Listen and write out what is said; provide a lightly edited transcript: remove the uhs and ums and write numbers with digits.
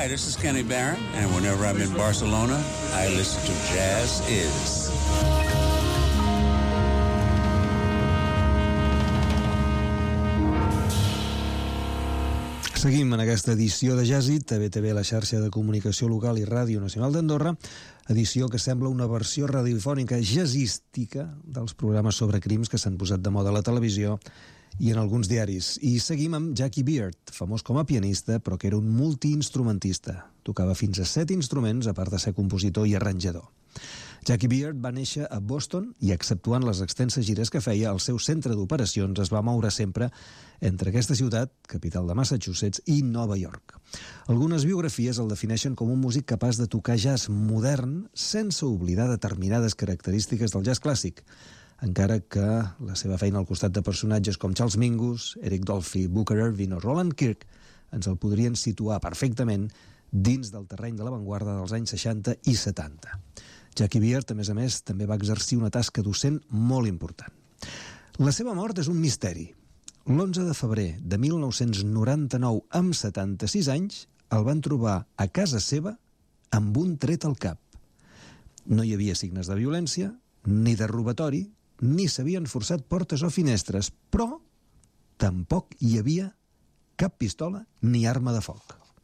this is Kenny Barron, and whenever I'm in Barcelona, I listen to Jazz Is. Seguim en aquesta edició de Jazz It, a BTV, la xarxa de comunicació local i Ràdio Nacional d'Andorra, edició que sembla una versió radiofònica jazzística dels programes sobre crims que s'han posat de moda a la televisió i en alguns diaris. I seguim amb Jackie Beard, famós com a pianista, però que era un multiinstrumentista. Tocava fins a 7 instruments, a part de ser compositor i arranjador. Jackie Beard va néixer a Boston i, exceptuant les extenses gires que feia, el seu centre d'operacions es va moure sempre entre aquesta ciutat, capital de Massachusetts, i Nova York. Algunes biografies el defineixen com un músic capaç de tocar jazz modern sense oblidar determinades característiques del jazz clàssic, encara que la seva feina al costat de personatges com Charles Mingus, Eric Dolphy, Booker Ervin o Roland Kirk ens el podrien situar perfectament dins del terreny de l'avantguarda dels anys 60 i 70. Jackie Beard, a més, també va exercir una tasca docent molt important. La seva mort és un misteri. L'11 de febrer de 1999, amb 76 anys, el van trobar a casa seva amb un tret al cap. No hi havia signes de violència, ni de robatori, ni s'havien forçat portes o finestres, però tampoc hi havia cap pistola ni arma de foc.